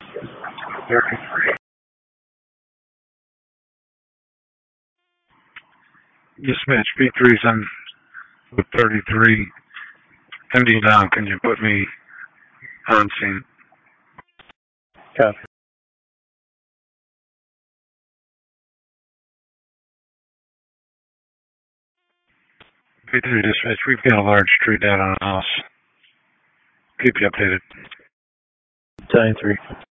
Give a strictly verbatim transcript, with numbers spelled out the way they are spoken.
thirty-three. Dispatch B three's on with thirty-three. Ending down, can you put me on scene? Copy. B three dispatch, we've got a large tree down on a house. Keep you updated. ten three.